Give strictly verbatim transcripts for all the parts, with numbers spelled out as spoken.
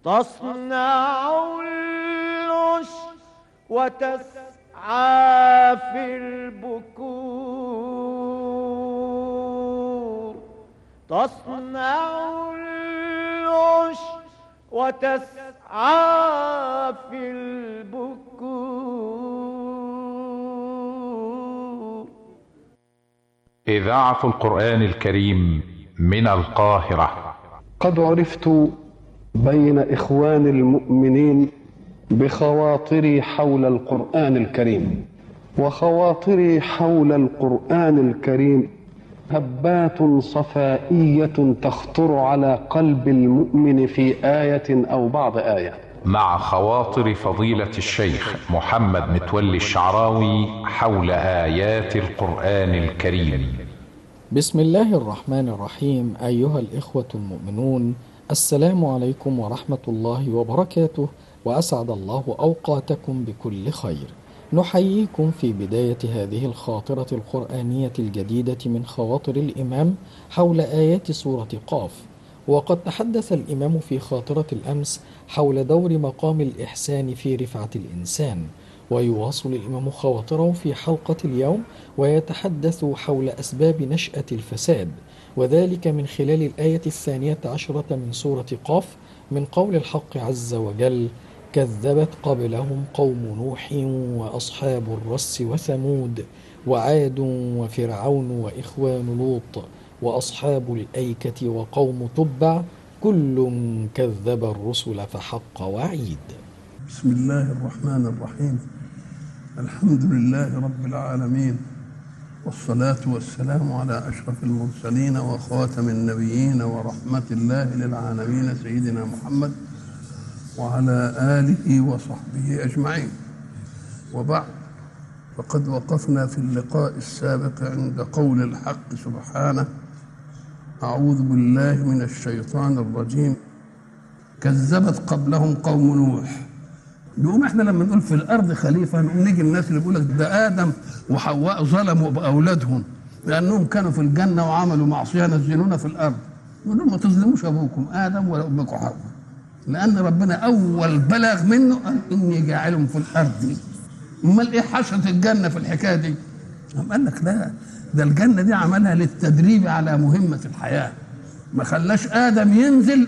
تصنع العش وتسعى في البكور، تصنع العش وتسعى في البكور. إذاعة القرآن الكريم من القاهرة. قد عرفت بين إخوان المؤمنين بخواطري حول القرآن الكريم، وخواطري حول القرآن الكريم هبات صفائية تخطر على قلب المؤمن في آية أو بعض آية. مع خواطر فضيلة الشيخ محمد متولي الشعراوي حول آيات القرآن الكريم. بسم الله الرحمن الرحيم. أيها الإخوة المؤمنون، السلام عليكم ورحمة الله وبركاته، وأسعد الله أوقاتكم بكل خير. نحييكم في بداية هذه الخاطرة القرآنية الجديدة من خواطر الإمام حول آيات سورة قاف. وقد تحدث الإمام في خاطرة الأمس حول دور مقام الإحسان في رفعة الإنسان، ويواصل الإمام خواطره في حلقة اليوم ويتحدث حول أسباب نشأة الفساد، وذلك من خلال الآية الثانية عشرة من سورة قاف من قول الحق عز وجل: كذبت قبلهم قوم نوح وأصحاب الرس وثمود وعاد وفرعون وإخوان لوط وأصحاب الأيكة وقوم تبع كل كذب الرسل فحق وعيد. بسم الله الرحمن الرحيم. الحمد لله رب العالمين، والصلاة والسلام على أشرف المرسلين وخاتم النبيين ورحمة الله للعالمين سيدنا محمد وعلى آله وصحبه أجمعين. وبعد، فقد وقفنا في اللقاء السابق عند قول الحق سبحانه: أعوذ بالله من الشيطان الرجيم. كذبت قبلهم قوم نوح. نقوم احنا لما نقول في الأرض خليفة نقوم نيجي الناس اللي بيقول لك ده آدم وحواء ظلموا بأولادهم لأنهم كانوا في الجنة وعملوا معصية نزلونا في الأرض. نقول لهم ما تظلموش أبوكم آدم ولا أمكم حواء، لأن ربنا أول بلغ منه قال إني جاعلهم في الأرض. أمال إيه حشرة الجنة في الحكاية دي؟ قال لك لا، ده الجنة دي عملها للتدريب على مهمة الحياة، ما خلاش آدم ينزل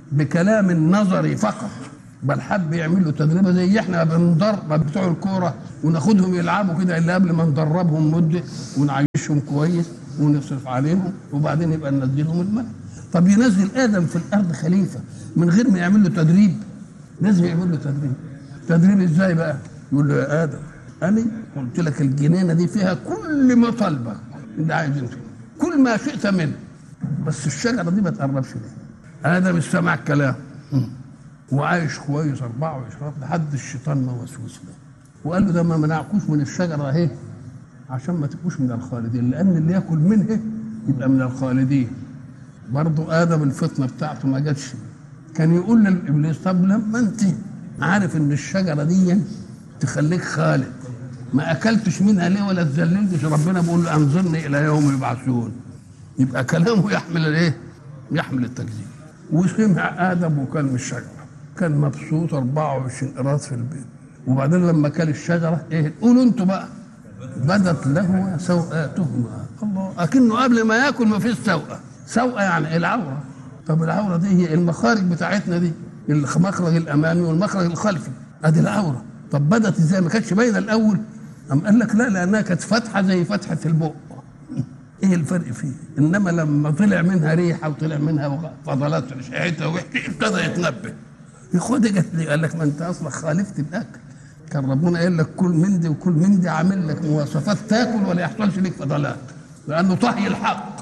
بكلام نظري فقط، بل حب يعمل له تدريبه زي احنا بندرب بتوع الكورة وناخدهم يلعبوا كده اللي قبل ما ندربهم مدة ونعيشهم كويس ونصرف عليهم وبعدين يبقى ننزلهم الماء. طب ينزل آدم في الأرض خليفة من غير ما يعمل له تدريب؟ لازم يعمل له تدريب. تدريب ازاي بقى؟ يقول له يا آدم أنا قلت لك الجنينة دي فيها كل ما طلبك اللي عايز انت، كل ما شئت منه، بس الشجرة دي ما تقربش ليه. آدم استمع الكلام وعايش كويس أربعة وعشرين لحد الشيطان ما وسوس له وقال له ده ما منعكوش من الشجرة اهي عشان ما تبقوش من الخالدين، لأن اللي ياكل منها يبقى من الخالدين. برضه آدم الفطنة بتاعته ما جاتش، كان يقول للإبليس طب لما أنت عارف إن الشجرة دي تخليك خالد ما أكلتش منها ليه ولا تذللتش؟ ربنا بيقول له أنظرني إلى يوم يبعثون. يبقى كلامه يحمل الإيه؟ يحمل التكذيب. وسمع آدم وكل من الشجرة، كان مبسوط أربعة وعشرين قراط في البيت. وبعدين لما كل الشجرة إيه؟ قولوا أنتوا بقى. بدت له سوءاتهما. الله، أكنه قبل ما ياكل ما فيش سوءة. سوءة يعني العورة. طب العورة دي هي المخارج بتاعتنا دي، المخرج الأمامي والمخرج الخلفي، أدي العورة. طب بدت إزاي؟ ما كانتش باينة الأول؟ أم قال لك لا، لأنها كانت فتحة زي فتحة البق. إيه الفرق فيه؟ إنما لما طلع منها ريحة وطلع منها فضلات ريحتها وحكي ابتدى يتنبه. ياخد جت لي قال لك ما أنت أصلا خالفت الأكل. كان ربنا قال لك كل من دي وكل من دي، عامل لك مواصفات تاكل ولا يحصلش لك فضلات، لأنه طهي الحق.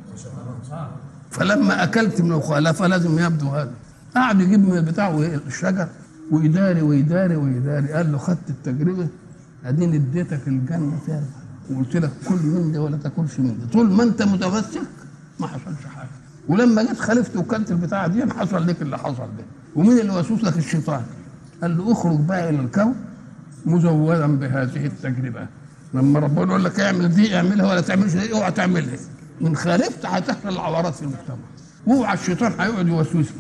فلما أكلت من المخالفة لازم يبدو هذا. قعد يجيب من بتاعه الشجر ويداري ويداري ويداري. قال له خدت التجربة اديني اديتك الجنة فيها وقلت لك كل من دي ولا تاكلش من دي، طول ما انت متمسك ما حصلش حاجة. ولما جيت خالفت وكلت البتاعة دي حصل لك اللي حصل ده. ومين اللي وسوس لك؟ الشيطان. قال له اخرج بقى الى الكون مزودا بهذه التجربة. لما ربنا يقول لك اعمل دي اعملها ولا تعملش دي اوعى تعملها. من خالفت هتحصل العورات في المجتمع، واوعى الشيطان هيقعد يوسوس لك.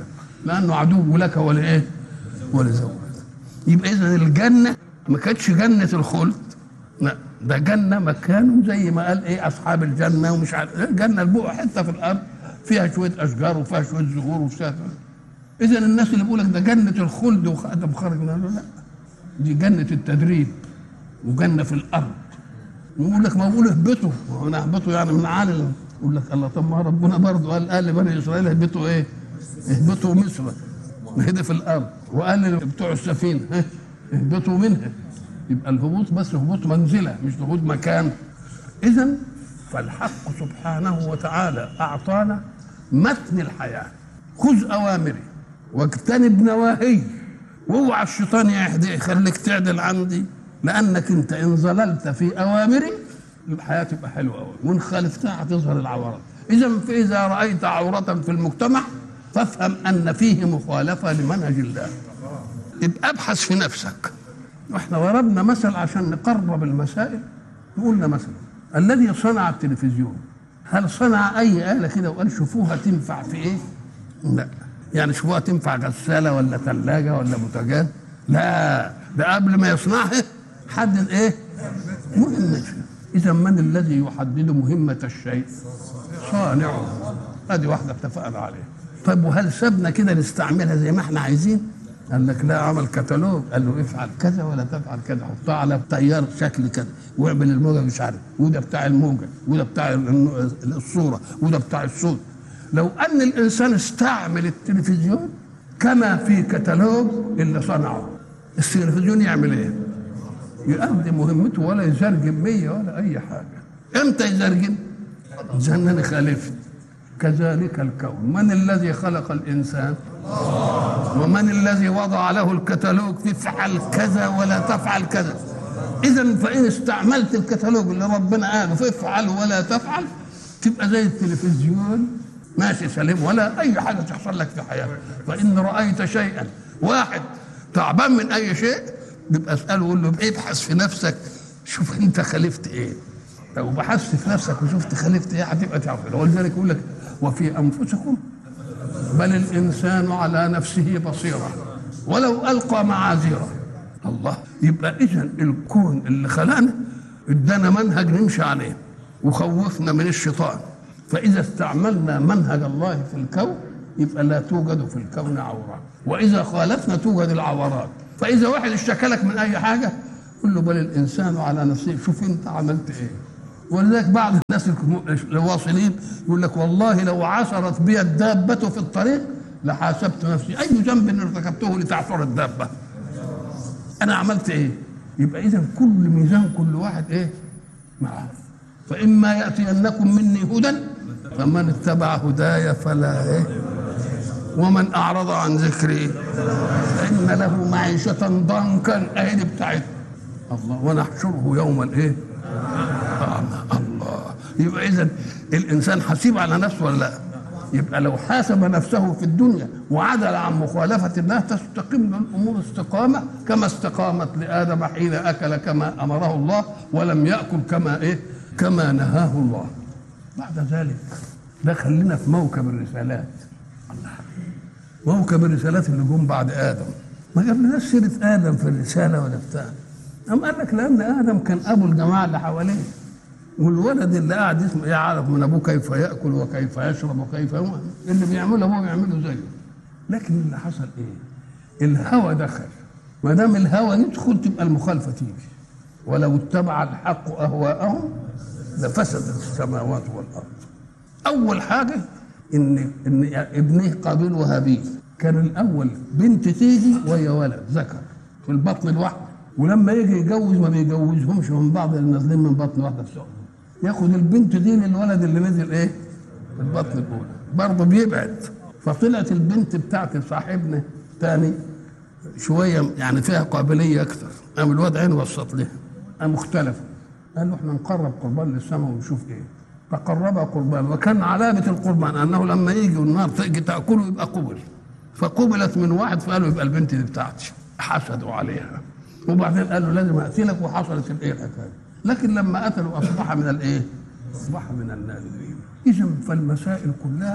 لانه عدو لك ولا ايه ولزوجك. يبقى اذا الجنه ما كانتش جنه الخلد، لا ده جنه مكانه زي ما قال ايه اصحاب الجنه ومش عارف الجنه البقعه حته في الارض فيها شويه اشجار وفيها شويه زهور وفيها. اذا الناس اللي بيقول لك ده جنه الخلد وخدم خارج منها، لا دي جنه التدريب وجنه في الارض. يقول لك ما بقول اهبطوا، وانا اهبطوا يعني من عالي. يقول لك الله طب ما ربنا برضه قال قال لبني اسرائيل اهبطوا ايه؟ اهبطوا مصر، ما هي دي في الارض، وقال بتوع السفينه اهبطوا منها. يبقى الهبوط بس هبوط منزله مش هبوط مكان. اذا فالحق سبحانه وتعالى اعطانا متن الحياه، خذ اوامري واجتنب نواهي، واوعى الشيطان يهدي يخليك تعدل عندي، لانك انت ان ظللت في اوامري الحياه تبقى حلوه قوي، وان خالفتها هتظهر العورات. اذا فاذا رايت عوره في المجتمع فافهم ان فيه مخالفه لمنهج الله. ابقى ابحث في نفسك. واحنا ضربنا مثل عشان نقرب المسائل، قلنا مثلا الذي صنع التلفزيون هل صنع اي آلة كده وقال شوفوها تنفع في ايه؟ لا، يعني شوفوها تنفع غسالة ولا ثلاجة ولا بوتاجاز؟ لا، ده قبل ما يصنعها حدد ايه؟ مهمته. اذا من الذي يحدد مهمة الشيء؟ صانعه. ادي واحدة اتفقنا عليها. طيب وهل سبنا كده نستعملها زي ما احنا عايزين؟ قال لك لا، عمل كتالوج قال له افعل كذا ولا تفعل كذا، حطها على تيار شكل كذا واعمل الموجه مش عارف، وده بتاع الموجه وده بتاع الصوره وده بتاع الصوت. لو ان الانسان استعمل التلفزيون كما في كتالوج اللي صنعه، التلفزيون يعمل ايه؟ يؤدي مهمته ولا يزرجم مية ولا اي حاجه. امتى يزرجم؟ جنن خالفت. كذلك الكون، من الذي خلق الانسان؟ ومن الذي وضع له الكتالوج تفعل كذا ولا تفعل كذا. اذا فان استعملت الكتالوج اللي ربنا قاله فافعل ولا تفعل تبقى زي التلفزيون ماشي سليم ولا اي حاجه تحصل لك في حياتك. فان رايت شيئا واحد تعبان من اي شيء يبقى اساله وقول له ابحث في نفسك شوف انت خالفت ايه. لو بحثت في نفسك وشفت خالفت ايه هتبقى تعرف. ولذلك يقول لك وفي انفسكم بل الانسان على نفسه بصيره ولو القى معاذيره. الله. يبقى اذا الكون اللي خلقنا ادانا منهج نمشي عليه وخوفنا من الشيطان. فاذا استعملنا منهج الله في الكون يبقى لا توجد في الكون عوره، واذا خالفنا توجد العورات. فاذا واحد اشتكى لك من اي حاجه قل له بل الانسان على نفسه شوف انت عملت ايه. ولذلك بعض الناس الواصلين يقول لك والله لو عثرت بي الدابة في الطريق لحاسبت نفسي أي ذنب ارتكبته لتعثر الدابة. أنا عملت إيه؟ يبقى إذا كل ميزان كل واحد إيه؟ معه. فإما يأتينكم مني هدى فمن اتبع هدايا فلا إيه؟ ومن أعرض عن ذكري فإن له معيشة ضنكا. أهي بتاعت الله ونحشره يوم الإيه؟ الله. يبقى اذا الانسان حسيب على نفسه ولا لا؟ يبقى لو حاسب نفسه في الدنيا وعدل عن مخالفه الله تستقيم له الامور استقامه كما استقامت لادم حين اكل كما امره الله ولم ياكل كما ايه؟ كما نهاه الله. بعد ذلك دخل لنا في موكب الرسالات. الله. موكب الرسالات اللي جم بعد ادم ما جابلناش سيره ادم في الرساله ولا بتاع. أم قال لك لأن آدم كان أبو الجماعة اللي حواليه، والولد اللي قاعد يسمع يعرف من أبوه كيف يأكل وكيف يشرب وكيف يوم اللي بيعمله أبوه يعمله زيه. لكن اللي حصل إيه؟ الهوى دخل. ما دام الهوى يدخل تبقى المخالفة تيجي. ولو اتبع الحق أهواءهم لفسدت السماوات والأرض. أول حاجة إن إن ابنه قابيل وهابيل كان الأول بنت تيجي وهي ولد ذكر في البطن الواحد، ولما يجي يجوز ما بيجوزهمش من بعض اللي نازلين من بطن واحده في سوق، ياخد البنت دي للولد اللي نزل ايه؟ في البطن الاولى، برضه بيبعد. فطلعت البنت بتاعت صاحبنا تاني شويه يعني فيها قابليه اكثر، قام الواد عينه وسط لها، قام اختلفوا، قال له احنا نقرب قربان للسماء ونشوف ايه. فقربها قربان، وكان علامه القربان انه لما يجي والنار تيجي تاكله يبقى قبل. فقبلت من واحد فقالوا يبقى البنت دي بتاعتي، حسدوا عليها. وبعدين قال له لازم اقتلك، وحصلت الايه الحكايه. لكن لما قتلوا اصبح من الايه؟ اصبح من النادرين. اذا فالمسائل كلها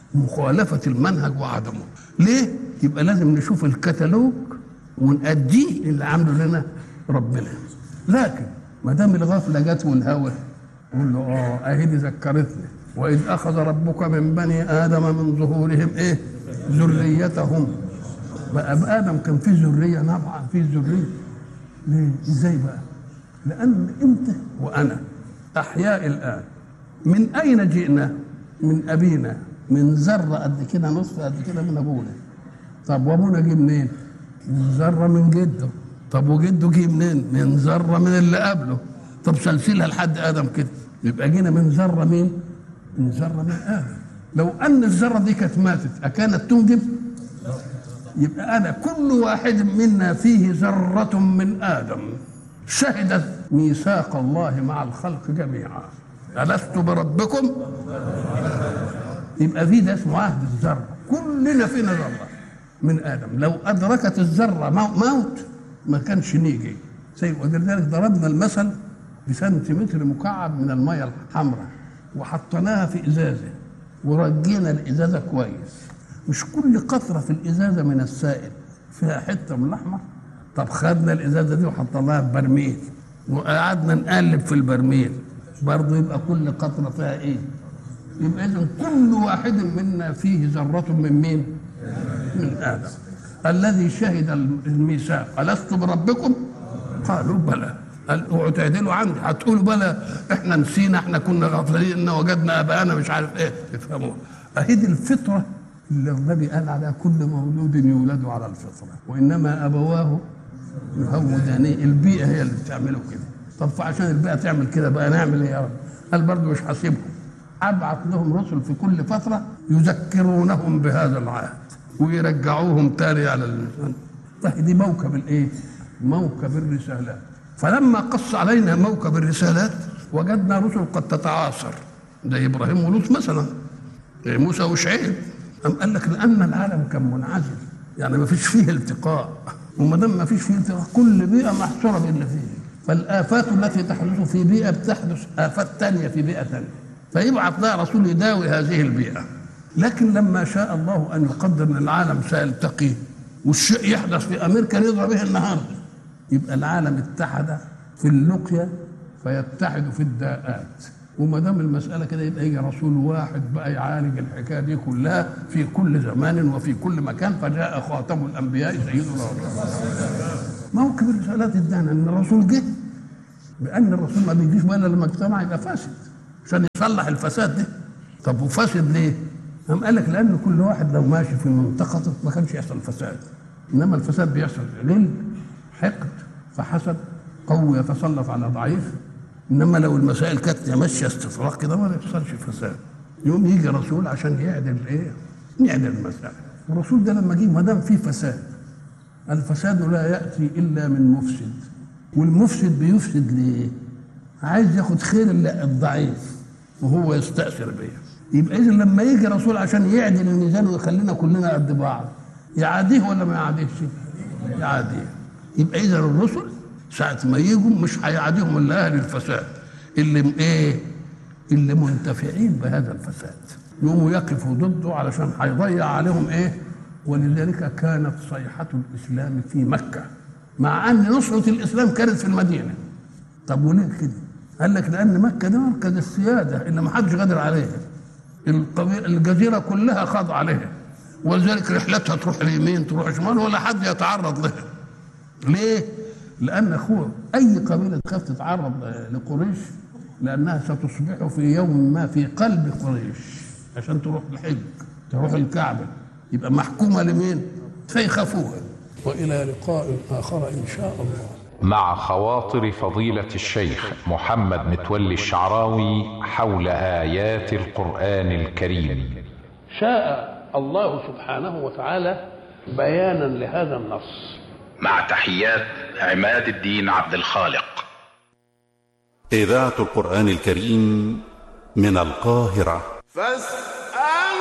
مخالفة المنهج وعدمه. ليه؟ يبقى لازم نشوف الكتالوج ونأديه اللي عامله لنا ربنا. لكن ما دام الغفلة جت والهوى قول له اه اهي دي ذكرتني وإذ أخذ ربك من بني آدم من ظهورهم ايه؟ ذريتهم. بقى بآدم كان فيه ذرية؟ نعم فيه ذرية. ليه؟ ازاي بقى؟ لأن أنت وأنا أحياء الآن. من أين جئنا؟ من أبينا، من ذرة قد كده، نصف قد كده من أبونا. طب وأبونا جه منين؟ من ذرة من جده. طب وجده جه منين؟ من ذرة من اللي قبله. طب سلسلها لحد آدم كده، يبقى جينا من ذرة مين؟ من ذرة من آدم. لو أن الذرة دي كانت ماتت أكانت تنجب؟ يبقى أنا كل واحد منا فيه ذرة من آدم شهدت ميثاق الله مع الخلق جميعا، ألست بربكم؟ يبقى في ده اسمه عهد الذرة، كلنا فينا ذرة من آدم. لو أدركت الذرة موت ما كانش نيجي. ولذلك ضربنا المثل بسنتيمتر مكعب من المية الحمراء وحطيناها في إزازة ورجينا الإزازة كويس. مش كل قطرة في الإزازة من السائل فيها حتة من الأحمر؟ طب خدنا الإزازة دي وحطيناها في برميل وقعدنا نقلب في البرميل برضه يبقى كل قطرة فيها إيه؟ يبقى إذن كل واحد منا فيه ذرة من مين؟ من آدم الذي شهد الميثاق ألست بربكم؟ قالوا بلى. قال اوعوا تعدلوا عندي، هتقولوا بلى احنا نسينا، احنا كنا غافلين ان وجدنا اباءنا مش عارف ايه. تفهموا؟ اهي دي الفطره اللي النبي قال عليها كل مولود يولد على الفطره وانما ابواه يهودانيه. البيئه هي اللي بتعمله كده. طب فعشان البيئه تعمل كده بقى نعمل ايه يا رب؟ قال برضه مش حاسبهم، ابعث لهم رسل في كل فتره يذكرونهم بهذا العهد ويرجعوهم تاني على الانسان. طيب دي موكب الايه؟ موكب الرسالات. فلما قص علينا موكب الرسالات وجدنا رسل قد تتعاصر زي ابراهيم ولوط مثلا، زي موسى وشعيب. أم قال لك لان العالم كان منعزل، يعني ما فيش فيه التقاء، وما دام ما فيش فيه التقاء كل بيئه محصوره باللي فيه، فالافات التي تحدث في بيئه بتحدث افات ثانيه في بيئه ثانيه، فيبعث لها رسول يداوي هذه البيئه. لكن لما شاء الله ان يقدر ان العالم سيلتقي والشيء يحدث في امريكا نضرب به النهارده، يبقى العالم اتحد في اللقيا فيتحد في الداءات. وما دام المساله كده يبقى يجي رسول واحد بقى يعالج الحكايه دي كلها في كل زمان وفي كل مكان، فجاء خاتم الانبياء سيدنا رسول. موكب الرسالات ادانا ان الرسول جه، بان الرسول ما بيجيش بقى لما اجتمع يبقى فاسد عشان يصلح الفساد ده. طب وفاسد ليه؟ قام قال لك لان كل واحد لو ماشي في منطقته ما كانش يحصل فساد، انما الفساد بيحصل غل، حقد، فحسد، قوي يتسلط على ضعيف. انما لو المسائل كانت ماشيه استفراغ كده ما يحصلش فساد. يوم يجي رسول عشان يعدل ايه؟ يعدل المسائل. الرسول ده لما جه ما دام فيه فساد، الفساد لا ياتي الا من مفسد، والمفسد بيفسد ليه؟ عايز ياخد خير الضعيف وهو يستأثر بيه. يبقى اذا لما يجي رسول عشان يعدل الميزان ويخلينا كلنا قد بعض، يعاديه ولا ما يعاديهش؟ يعاديه. يبقى اذا الرسل ساعة ما يجوا مش هيعاديهم الا اهل الفساد اللي ايه؟ اللي منتفعين بهذا الفساد، يقوموا يقفوا ضده علشان هيضيع عليهم ايه؟ ولذلك كانت صيحة الاسلام في مكة، مع ان نصرة الاسلام كانت في المدينة. طب وليه كده؟ قال لك لان مكة ده مركز السيادة اللي ما حدش قادر عليها، الجزيرة كلها خاضعة عليها، ولذلك رحلتها تروح اليمين تروح شمال ولا حد يتعرض لها. ليه؟ لأن أخوه أي قبيلة تخاف تتعرض لقريش لأنها ستصبح في يوم ما في قلب قريش عشان تروح الحج تروح الكعبة، يبقى محكومة لمين؟ فيخافوها. وإلى لقاء آخر إن شاء الله. مع خواطر فضيلة الشيخ محمد متولي الشعراوي حول آيات القرآن الكريم. شاء الله سبحانه وتعالى بيانا لهذا النص. مع تحيات عماد الدين عبد الخالق. إذاعة القرآن الكريم من القاهرة. فاستمعوا